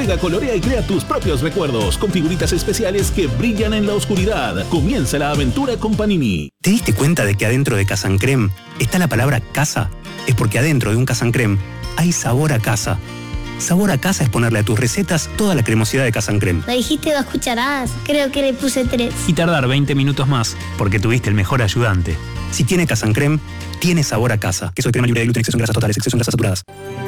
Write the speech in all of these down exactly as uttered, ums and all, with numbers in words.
Juega, colorea y crea tus propios recuerdos con figuritas especiales que brillan en la oscuridad. Comienza la aventura con Panini. ¿Te diste cuenta de que adentro de Casa Crème está la palabra casa? Es porque adentro de un Casa Crème hay sabor a casa. Sabor a casa es ponerle a tus recetas toda la cremosidad de Casa Crème. Me dijiste dos cucharadas, creo que le puse tres. Y tardar veinte minutos más, porque tuviste el mejor ayudante. Si tiene Casa Crème, tiene sabor a casa. Queso de crema libre de gluten, exceso en grasas totales, exceso en grasas saturadas.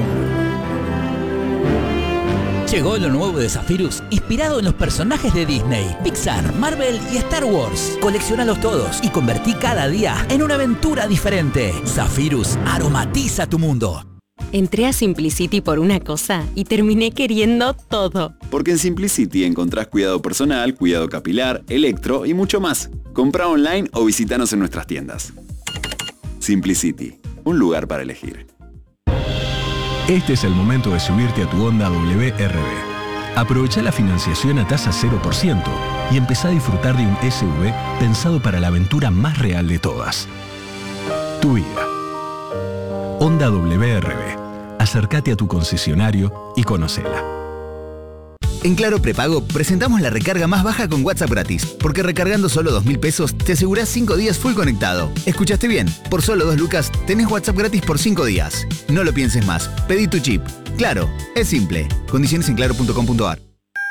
Llegó lo nuevo de Zephyrus, inspirado en los personajes de Disney, Pixar, Marvel y Star Wars. Colecciónalos todos y convertí cada día en una aventura diferente. Zephyrus aromatiza tu mundo. Entré a Simplicity por una cosa y terminé queriendo todo. Porque en Simplicity encontrás cuidado personal, cuidado capilar, electro y mucho más. Comprá online o visítanos en nuestras tiendas. Simplicity, un lugar para elegir. Este es el momento de subirte a tu Honda W R V. Aprovecha la financiación a tasa cero por ciento y empezá a disfrutar de un S U V pensado para la aventura más real de todas. Tu vida. Honda W R V. Acércate a tu concesionario y conócela. En Claro Prepago presentamos la recarga más baja con WhatsApp gratis, porque recargando solo dos mil pesos te asegurás cinco días full conectado. ¿Escuchaste bien? Por solo dos lucas tenés WhatsApp gratis por cinco días. No lo pienses más. Pedí tu chip. Claro, es simple. Condiciones en claro punto com punto a r.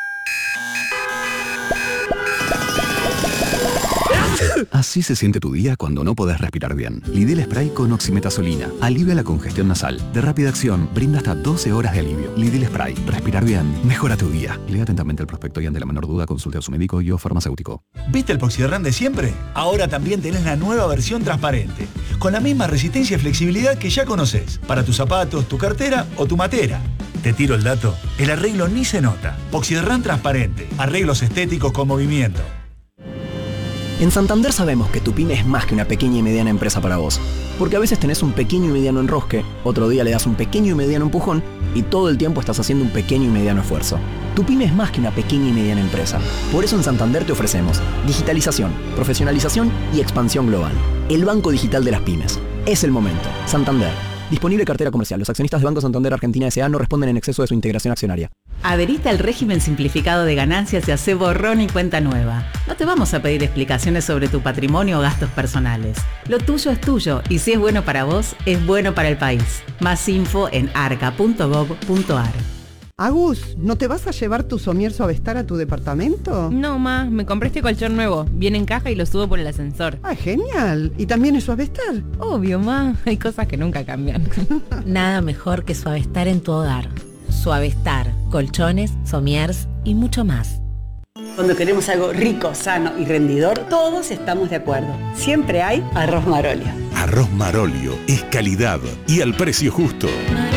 Así se siente tu día cuando no podés respirar bien. Lidl Spray con oximetazolina. Alivia la congestión nasal. De rápida acción, brinda hasta doce horas de alivio. Lidl Spray. Respirar bien. Mejora tu día. Lea atentamente el prospecto y ante la menor duda consulte a su médico y o farmacéutico. ¿Viste el Poxyderran de siempre? Ahora también tenés la nueva versión transparente. Con la misma resistencia y flexibilidad que ya conocés. Para tus zapatos, tu cartera o tu matera. Te tiro el dato. El arreglo ni se nota. Poxyderran transparente. Arreglos estéticos con movimiento. En Santander sabemos que tu pyme es más que una pequeña y mediana empresa para vos. Porque a veces tenés un pequeño y mediano enrosque, otro día le das un pequeño y mediano empujón y todo el tiempo estás haciendo un pequeño y mediano esfuerzo. Tu pyme es más que una pequeña y mediana empresa. Por eso en Santander te ofrecemos digitalización, profesionalización y expansión global. El banco digital de las pymes. Es el momento. Santander. Disponible cartera comercial. Los accionistas de Banco Santander Argentina S A no responden en exceso de su integración accionaria. Adherite al régimen simplificado de ganancias y hacé borrón y cuenta nueva. No te vamos a pedir explicaciones sobre tu patrimonio o gastos personales. Lo tuyo es tuyo y si es bueno para vos, es bueno para el país. Más info en arca punto gov punto a r. Agus, ¿no te vas a llevar tu somier Suavestar a tu departamento? No, ma, me compré este colchón nuevo. Viene en caja y lo subo por el ascensor. Ah, genial. ¿Y también es Suavestar? Obvio, ma. Hay cosas que nunca cambian. Nada mejor que Suavestar en tu hogar. Suavestar, colchones, somiers y mucho más. Cuando queremos algo rico, sano y rendidor, todos estamos de acuerdo. Siempre hay Arroz Marolio. Arroz Marolio es calidad y al precio justo.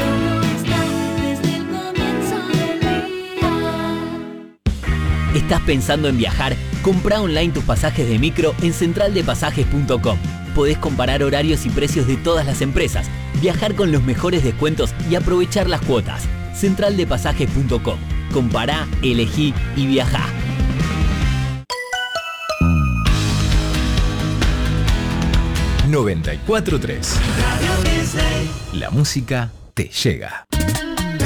¿Estás pensando en viajar? Comprá online tus pasajes de micro en central de pasajes punto com. Podés comparar horarios y precios de todas las empresas, viajar con los mejores descuentos y aprovechar las cuotas. central de pasajes punto com. Compará, elegí y viajá. noventa y cuatro punto tres. La música te llega.